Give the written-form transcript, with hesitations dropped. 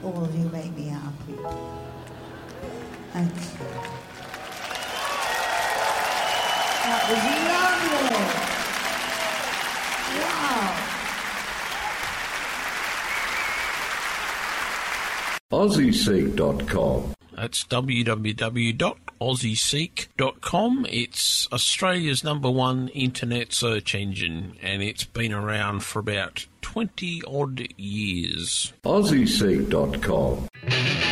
All of you make me happy. Thank you. That was lovely. Wow. AussieSeek.com. That's www.aussieseek.com. It's Australia's #1 internet search engine, and it's been around for about 20 odd years. AussieSeek.com.